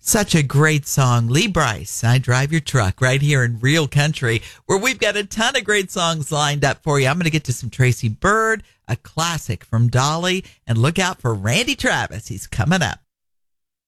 Such a great song. Lee Brice, I Drive Your Truck, right here in Real Country, where we've got a ton of great songs lined up for you. I'm going to get to some Tracy Byrd, a classic from Dolly, and look out for Randy Travis. He's coming up.